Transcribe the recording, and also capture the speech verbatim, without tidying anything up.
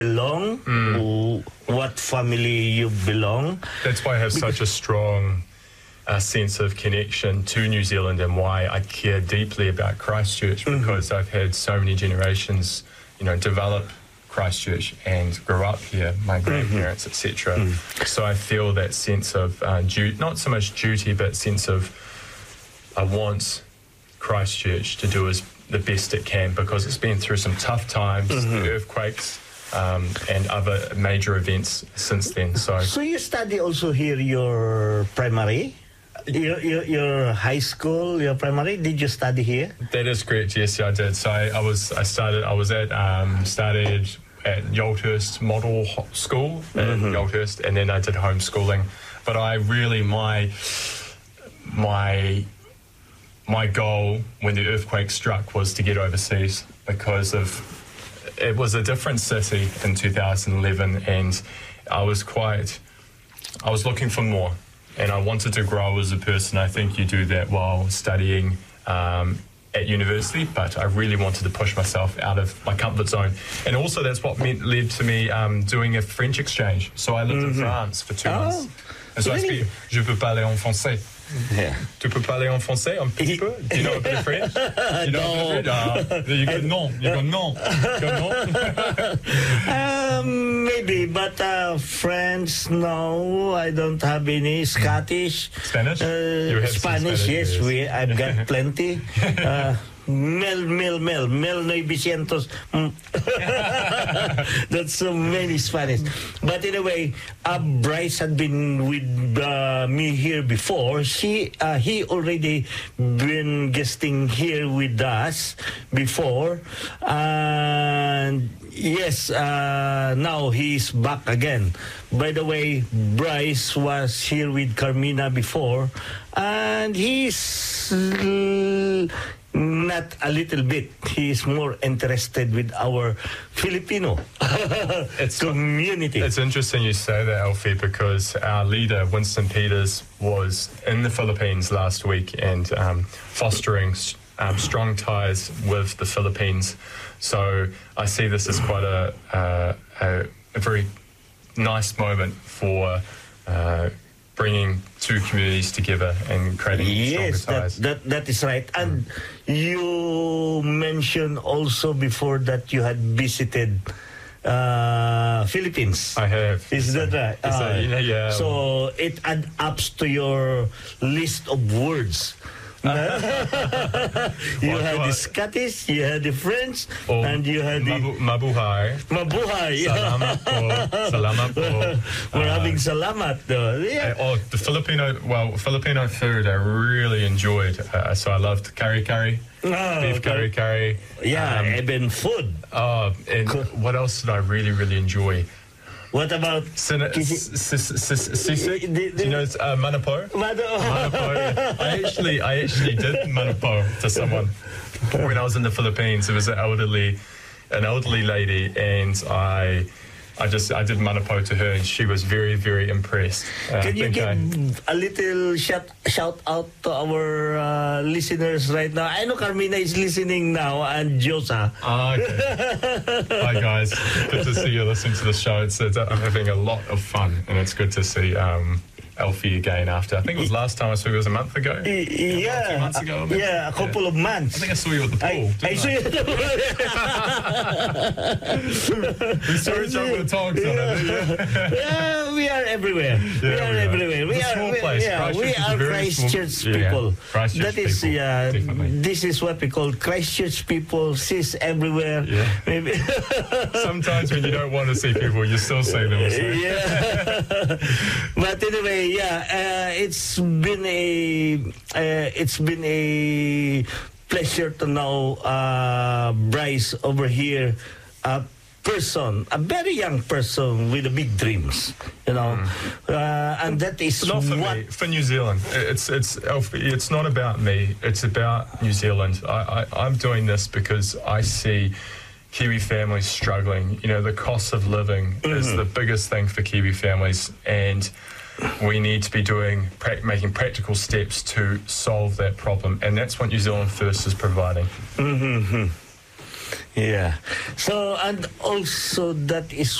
belong, mm. what family you belong. That's why I have such a strong uh, sense of connection to New Zealand and why I care deeply about Christchurch, because mm-hmm. I've had so many generations, you know, develop Christchurch and grow up here, my grandparents, mm-hmm. et cetera. Mm. So I feel that sense of uh, du- not so much duty, but sense of I want Christchurch to do as the best it can, because it's been through some tough times, mm-hmm. the earthquakes, um, and other major events since then. So, so you study also here your primary, your, your your high school, your primary. Did you study here? That is correct. Yes, I did. So I, I was I started I was at um, started at Yolthurst Model School in mm-hmm. Yolthurst, and then I did homeschooling. But I really my my my goal when the earthquake struck was to get overseas, because of it was a different city in two thousand eleven, and I was quite I was looking for more, and I wanted to grow as a person. I think you do that while studying um, at university, but I really wanted to push myself out of my comfort zone, and also that's what meant, led to me um, doing a French exchange. So I lived mm-hmm. in France for two oh, months, and so really? I speak je peux parler en français. Yeah. Tu peux parler en français un petit peu? Do you know a bit of French? You know no. a bit of French? Uh, you go non. You go non. You go non. um, maybe, but uh, French, no. I don't have any. Scottish. Spanish? Uh, Spanish, yes. yes. We, I've got plenty. Uh, Mel, Mel, Mel, Mel Novecientos. That's so many Spanish. But anyway, uh, Bryce had been with uh, me here before. She, uh, he already been guesting here with us before. And yes, uh, now he's back again. By the way, Bryce was here with Carmina before, and he's uh, not a little bit. He's more interested with our Filipino it's, community. It's interesting you say that, Alfie, because our leader, Winston Peters, was in the Philippines last week and um, fostering um, strong ties with the Philippines. So I see this as quite a, uh, a, a very nice moment for uh, bringing two communities together and creating yes, stronger ties. That, that, that is right. And mm. you mentioned also before that you had visited uh, Philippines. I have. Is that right? Uh, uh, yeah, yeah. So it adds up to your list of words. you well, had the Scottish, you had the French, oh, and you had mabu- the... Mabuhay. Mabuhay. Salamat po. Salamat po. We're uh, having salamat, though. Yeah. Uh, oh, the Filipino, well, Filipino food I really enjoyed. Uh, so I loved kari kari, oh, beef kari kari. Yeah, um, even food. Oh, and what else did I really, really enjoy? What about sisig? Do you know uh, manapo? Manapo. I actually, I actually did manapo to someone when I was in the Philippines. It was an elderly, an elderly lady, and I, I just, I did manapo to her, and she was very, very impressed. Uh, Can you give I, a little shout, shout out to our uh, listeners right now? I know Carmina is listening now, and Josa. Ah, okay. Hi guys, good to see you listening to the show. It's, it's, I'm having a lot of fun, and it's good to see um, Alfie again after, I think it was last time I saw you was a month ago. Yeah, two months ago. Maybe? Yeah, a couple yeah. of months. I think I saw you at the pool. I, I saw you at the pool. We saw each other with tongs on it. Yeah. Yeah, we are everywhere. Yeah, we are we are. everywhere. We it's are, a small we, place. Yeah, we are Christchurch small, people. Yeah, Christchurch that is, people, yeah, definitely. This is what we call Christchurch people. Sis everywhere. Yeah. Maybe. Sometimes when you don't want to see people, you still see them. So. Yeah. But anyway, yeah. Uh, it's been a uh, it's been a pleasure to know uh, Bryce over here, a person, a very young person with big dreams, you know, mm. uh, and that is not for what me, for New Zealand. It's it's it's not about me. It's about New Zealand. I, I I'm doing this because I see Kiwi families struggling. You know, the cost of living mm-hmm. is the biggest thing for Kiwi families, and we need to be doing, making practical steps to solve that problem, and that's what New Zealand First is providing. Mm-hmm. Yeah. So, and also that is